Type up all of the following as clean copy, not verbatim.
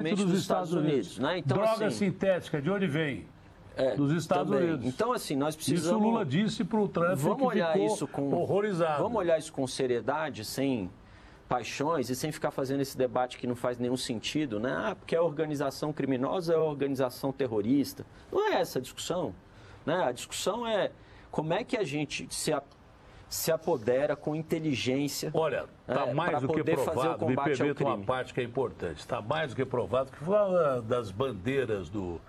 Principalmente dos Estados Unidos. Né? Então, Droga assim, sintética, de onde vem? Dos Estados Unidos. Então, assim, nós precisamos... Isso o Lula disse para o Trump, vamos olhar ficou isso com horrorizado. Vamos olhar isso com seriedade, sem paixões e sem ficar fazendo esse debate que não faz nenhum sentido, né? Ah, porque a organização criminosa é a organização terrorista. Não é essa a discussão. Né? A discussão é como é que a gente se apodera com inteligência. Olha, está mais do que provado, me permita uma parte que é importante, está mais do que provado que foi uma das bandeiras do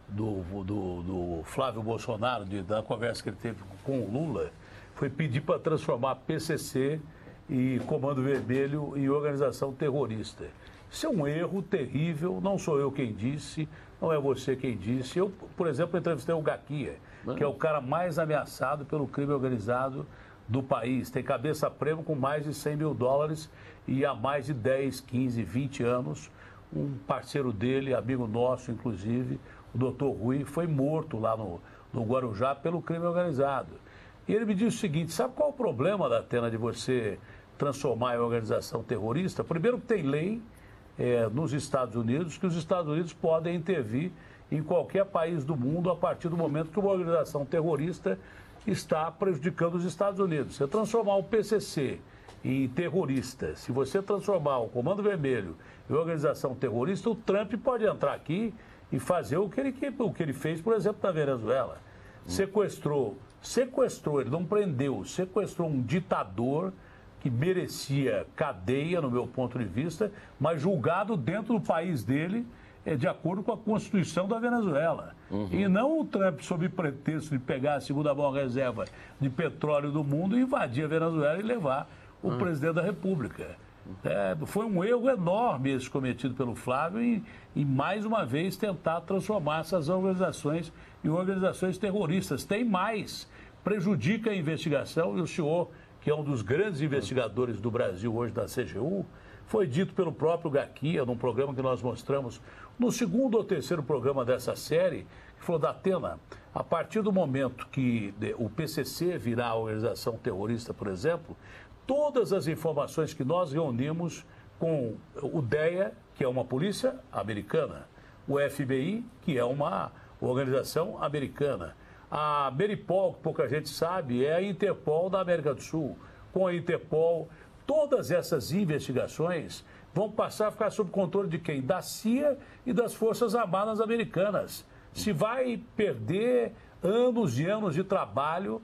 Flávio Bolsonaro, da conversa que ele teve com o Lula, foi pedir para transformar PCC e Comando Vermelho em organização terrorista. Isso é um erro terrível, não sou eu quem disse, não é você quem disse. Eu, por exemplo, entrevistei o Gaquia, que é o cara mais ameaçado pelo crime organizado do país. Tem cabeça prêmio com mais de 100 mil dólares e há mais de 10, 15, 20 anos, um parceiro dele, amigo nosso, inclusive, o doutor Rui, foi morto lá no Guarujá pelo crime organizado. E ele me disse o seguinte, sabe qual é o problema, Datena, de você transformar em organização terrorista? Primeiro que tem lei nos Estados Unidos, que os Estados Unidos podem intervir em qualquer país do mundo a partir do momento que uma organização terrorista está prejudicando os Estados Unidos. Você transformar o PCC em terrorista, se você transformar o Comando Vermelho em organização terrorista, o Trump pode entrar aqui e fazer o que ele fez, por exemplo, na Venezuela. Sequestrou, ele não prendeu, sequestrou um ditador que merecia cadeia, no meu ponto de vista, mas julgado dentro do país dele, de acordo com a Constituição da Venezuela. E não o Trump, sob pretexto de pegar a segunda maior reserva de petróleo do mundo, invadir a Venezuela e levar o presidente da República. Foi um erro enorme esse cometido pelo Flávio e mais uma vez tentar transformar essas organizações em organizações terroristas. Tem mais, prejudica a investigação e o senhor, que é um dos grandes investigadores do Brasil hoje da CGU, foi dito pelo próprio Gaquia, num programa que nós mostramos, no segundo ou terceiro programa dessa série, que falou, Datena, a partir do momento que o PCC virar a organização terrorista, por exemplo, todas as informações que nós reunimos com o DEA, que é uma polícia americana, o FBI, que é uma organização americana, a Meripol, que pouca gente sabe, é a Interpol da América do Sul. Com a Interpol, todas essas investigações vão passar a ficar sob controle de quem? Da CIA e das Forças Armadas Americanas. Se vai perder anos e anos de trabalho,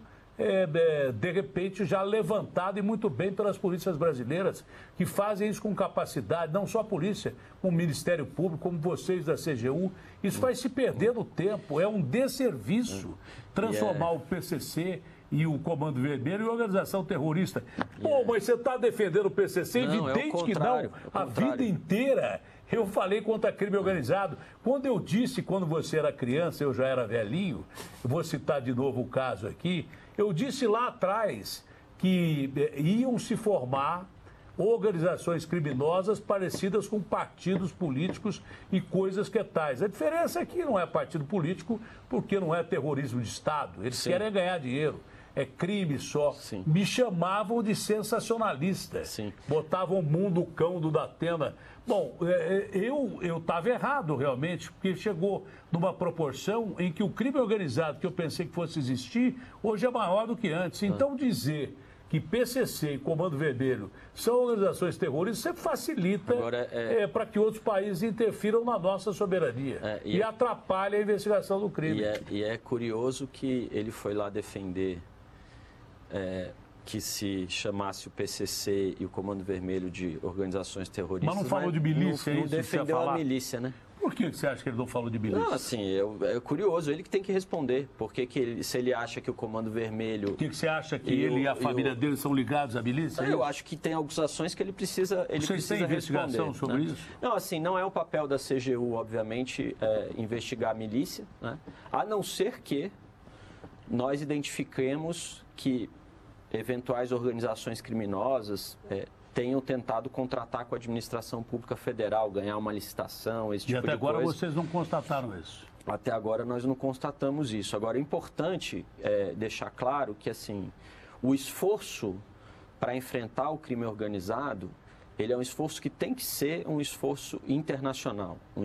de repente já levantado e muito bem pelas polícias brasileiras, que fazem isso com capacidade, não só a polícia, como o Ministério Público, como vocês da CGU. Isso vai se perder no tempo, é um desserviço transformar o PCC e o Comando Vermelho em organização terrorista. Pô, mas você está defendendo o PCC? Não, evidente que não. A vida inteira eu falei contra crime organizado. Quando eu disse, quando você era criança, eu já era velhinho, eu vou citar de novo o caso aqui, eu disse lá atrás que iam se formar organizações criminosas parecidas com partidos políticos e coisas que tais. A diferença é que não é partido político porque não é terrorismo de Estado. Eles querem ganhar dinheiro. É crime só. Me chamavam de sensacionalista. Botavam o mundo cão do Datena. Bom, eu estava errado realmente, porque chegou numa proporção em que o crime organizado que eu pensei que fosse existir, hoje é maior do que antes. Então dizer que PCC e Comando Vermelho são organizações terroristas, você facilita para que outros países interfiram na nossa soberania e atrapalha a investigação do crime. E é curioso que ele foi lá defender que se chamasse o PCC e o Comando Vermelho de organizações terroristas. Mas não falou de milícia, não defendeu a milícia, né? Por que você acha que ele não falou de milícia? Não, assim, é curioso, ele que tem que responder. Porque se ele acha que o Comando Vermelho... Por que você acha que ele e a família dele são ligados à milícia? Eu acho que tem acusações que ele precisa Vocês têm investigação sobre isso? Não, assim, não é o papel da CGU, obviamente, investigar a milícia, né? A não ser que nós identifiquemos que eventuais organizações criminosas tenham tentado contratar com a administração pública federal, ganhar uma licitação, esse tipo de coisa. E até agora vocês não constataram isso? Até agora nós não constatamos isso. Agora é importante deixar claro que assim, o esforço para enfrentar o crime organizado, ele é um esforço que tem que ser um esforço internacional,